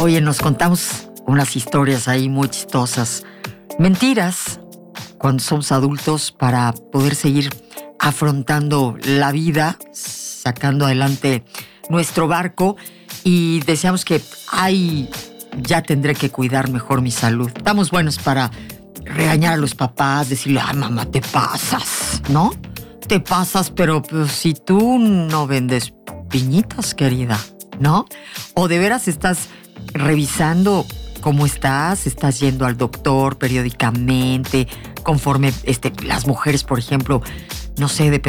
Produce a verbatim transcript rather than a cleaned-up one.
Oye, nos contamos unas historias ahí muy chistosas. Mentiras cuando somos adultos para poder seguir afrontando la vida, sacando adelante nuestro barco, y deseamos que, ay, ya tendré que cuidar mejor mi salud. Estamos buenos para regañar a los papás, decirle, ay, mamá, te pasas, ¿no? Te pasas, pero pues, si tú no vendes piñitas, querida, ¿no? O de veras estás revisando cómo estás, estás yendo al doctor periódicamente, conforme este, las mujeres, por ejemplo, no sé,